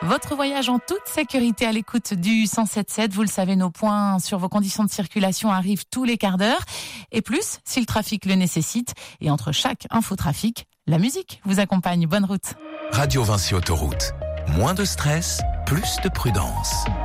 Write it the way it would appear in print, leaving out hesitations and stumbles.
Votre voyage en toute sécurité à l'écoute du 107.7. Vous le savez, nos points sur vos conditions de circulation arrivent tous les quarts d'heure. Et plus, si le trafic le nécessite. Et entre chaque infotrafic, la musique vous accompagne. Bonne route. Radio Vinci Autoroute. Moins de stress, plus de prudence.